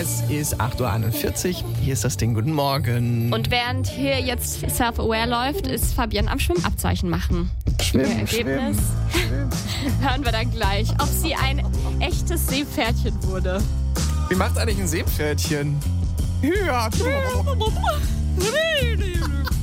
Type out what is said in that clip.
Es ist 8.41 Uhr. Hier ist das Ding. Guten Morgen. Und während hier jetzt Self-Aware läuft, ist Fabian am Schwimmabzeichen machen. Schwimmen, Ergebnis hören wir dann gleich, ob sie ein echtes Seepferdchen wurde. Wie macht eigentlich ein Seepferdchen? Ja.